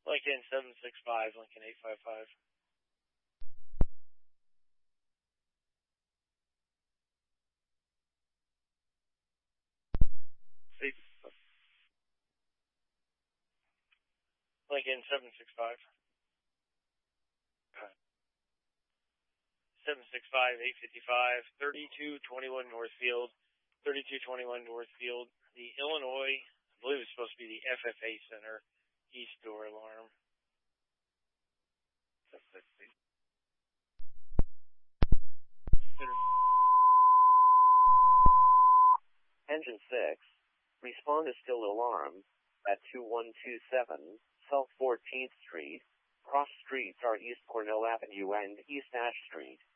Lincoln 765, Lincoln 855. Lincoln 765. 765, 855, 3221 Northfield, 3221 Northfield. The Illinois, I believe it's supposed to be the FFA Center, east door alarm. Engine 6. Respond to still alarm at 2127 South 14th Street. Cross streets are East Cornell Avenue and East Ash Street.